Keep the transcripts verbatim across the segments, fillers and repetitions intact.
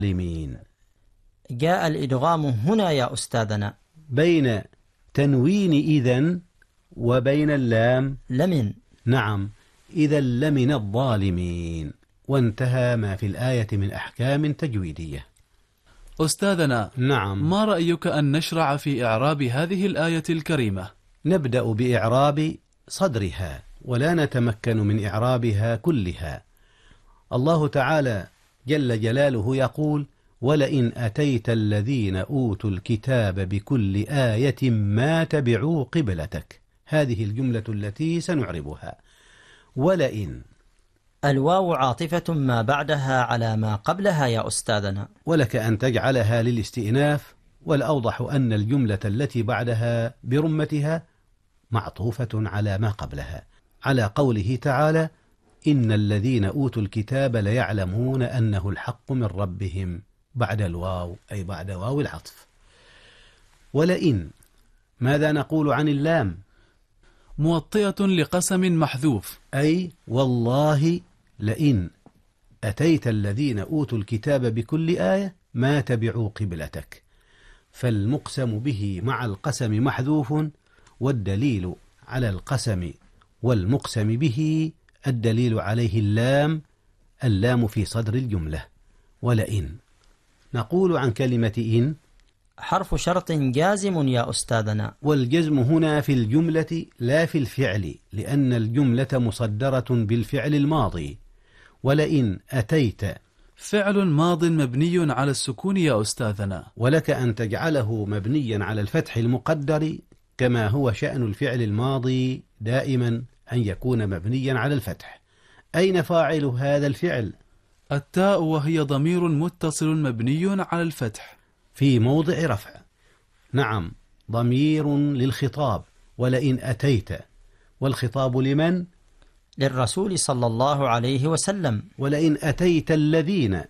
الظالمين. جاء الإدغام هنا يا أستاذنا بين تنوين إذن وبين اللام لمن. نعم، إذا لمن الظالمين. وانتهى ما في الآية من أحكام تجويدية. أستاذنا، نعم، ما رأيك أن نشرع في إعراب هذه الآية الكريمة؟ نبدأ بإعراب صدرها ولا نتمكن من إعرابها كلها. الله تعالى جل جلاله يقول: ولئن أتيت الذين أوتوا الكتاب بكل آية ما تبعوا قبلتك. هذه الجملة التي سنعربها. ولئن، الواو عاطفة ما بعدها على ما قبلها يا أستاذنا. ولك أن تجعلها للاستئناف، والأوضح أن الجملة التي بعدها برمتها معطوفة على ما قبلها، على قوله تعالى: إن الذين أوتوا الكتاب ليعلمون أنه الحق من ربهم، بعد الواو أي بعد واو العطف. ولئن، ماذا نقول عن اللام؟ موطئة لقسم محذوف، أي والله لئن أتيت الذين أوتوا الكتاب بكل آية ما تبعوا قبلتك. فالمقسم به مع القسم محذوف، والدليل على القسم والمقسم به الدليل عليه اللام، اللام في صدر الجملة. ولئن. نقول عن كلمة إن: حرف شرط جازم يا أستاذنا. والجزم هنا في الجملة لا في الفعل، لأن الجملة مصدرة بالفعل الماضي. ولئن أتيت فعل ماض مبني على السكون يا أستاذنا، ولك أن تجعله مبنيا على الفتح المقدر، كما هو شأن الفعل الماضي دائما أن يكون مبنيا على الفتح. أين فاعل هذا الفعل؟ التاء، وهي ضمير متصل مبني على الفتح في موضع رفع. نعم، ضمير للخطاب. ولئن أتيت، والخطاب لمن؟ للرسول صلى الله عليه وسلم. ولئن أتيت الذين،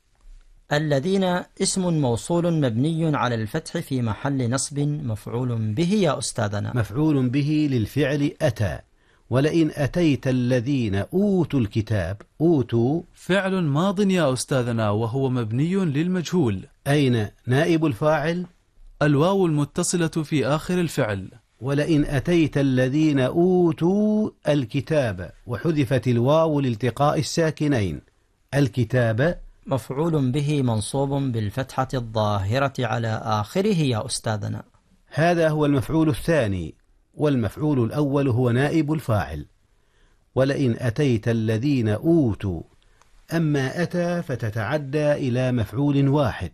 الذين اسم موصول مبني على الفتح في محل نصب مفعول به يا أستاذنا. مفعول به للفعل أتى. ولئن أتيت الذين أوتوا الكتاب، أوتوا فعل ماض يا أستاذنا، وهو مبني للمجهول. أين نائب الفاعل؟ الواو المتصلة في آخر الفعل. ولئن أتيت الذين أوتوا الكتاب، وحذفت الواو لالتقاء الساكنين. الكتاب مفعول به منصوب بالفتحة الظاهرة على آخره يا أستاذنا. هذا هو المفعول الثاني، والمفعول الأول هو نائب الفاعل. ولئن أتيت الذين أوتوا. أما أتى فتتعدى إلى مفعول واحد،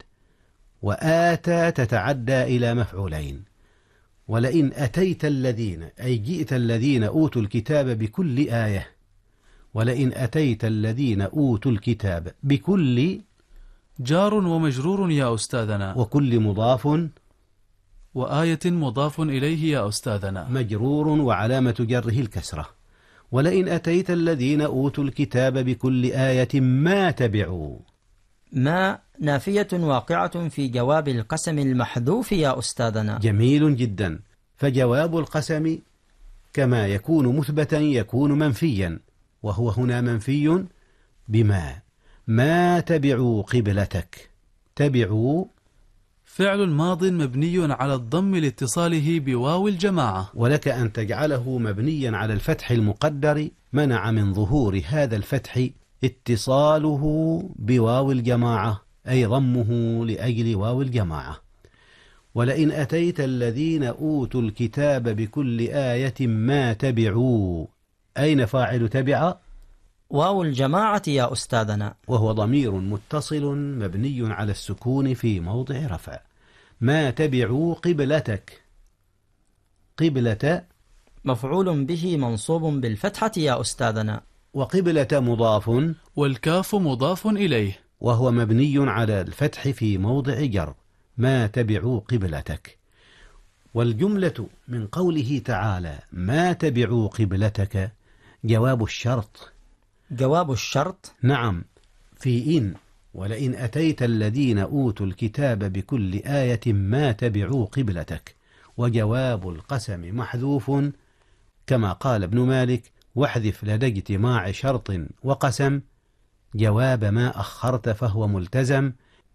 وآتى تتعدى إلى مفعولين. ولئن أتيت الذين أي جئت الذين أوتوا الكتاب بكل آية. ولئن أتيت الذين أوتوا الكتاب بكل جار ومجرور يا أستاذنا، وكل مضاف وآية مضاف إليه يا أستاذنا، مجرور وعلامة جره الكسرة. ولئن أتيت الذين أوتوا الكتاب بكل آية ما تبعوا. ما نافية واقعة في جواب القسم المحذوف يا أستاذنا. جميل جدا. فجواب القسم كما يكون مثبتا يكون منفيا، وهو هنا منفي بما. ما تبعوا قبلتك. تبعوا فعل ماض مبني على الضم لاتصاله بواو الجماعة، ولك أن تجعله مبنيا على الفتح المقدر، منع من ظهور هذا الفتح اتصاله بواو الجماعة، أي ضمه لأجل واو الجماعة. ولئن أتيت الذين أوتوا الكتاب بكل آية ما تبعوا. أين فاعل تبع؟ واو الجماعة يا أستاذنا، وهو ضمير متصل مبني على السكون في موضع رفع. ما تبعوا قبلتك. قبلة مفعول به منصوب بالفتحة يا أستاذنا. وقبلة مضاف، والكاف مضاف إليه، وهو مبني على الفتح في موضع جر. ما تبعوا قبلتك. والجملة من قوله تعالى ما تبعوا قبلتك جواب الشرط. جواب الشرط؟ نعم، في إن. ولئن أتيت الذين أوتوا الكتاب بكل آية ما تبعوا قبلتك. وجواب القسم محذوف، كما قال ابن مالك: واحذف لدى اجتماع شرط وقسم جواب ما أخرت فهو ملتزم،